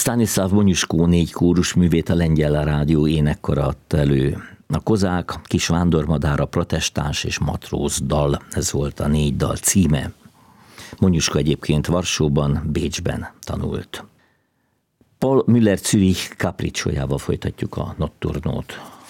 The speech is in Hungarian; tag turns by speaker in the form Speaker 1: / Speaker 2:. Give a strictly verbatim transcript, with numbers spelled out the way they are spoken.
Speaker 1: Stanislav Moniuszko négy kórusművét a Lengyel Rádió énekkara adta elő. A Kozák, Kis vándormadár, a Protestáns és Matróz dal, ez volt a négy dal címe. Moniuszko egyébként Varsóban, Bécsben tanult. Paul Müller Zürich Capricciójával folytatjuk a Notturnót.